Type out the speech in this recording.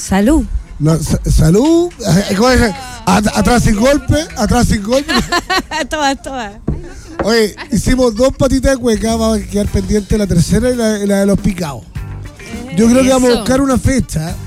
Salud. No, salud. ¿Cómo es? Atrás sin golpe. Todas. Oye, hicimos 2 patitas de cueca. Vamos a quedar pendiente la tercera y la de los picados. Yo creo que vamos a buscar una fecha